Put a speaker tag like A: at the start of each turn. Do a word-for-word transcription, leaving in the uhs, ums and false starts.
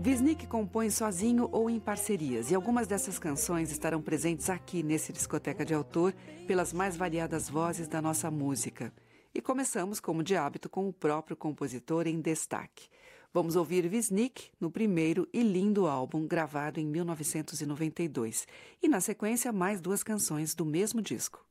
A: Wisnik compõe sozinho ou em parcerias, e algumas dessas canções estarão presentes aqui nesse Discoteca de Autor pelas mais variadas vozes da nossa música. E começamos, como de hábito, com o próprio compositor em destaque. Vamos ouvir Wisnik no primeiro e lindo álbum gravado em mil novecentos e noventa e dois. E na sequência, mais duas canções do mesmo disco.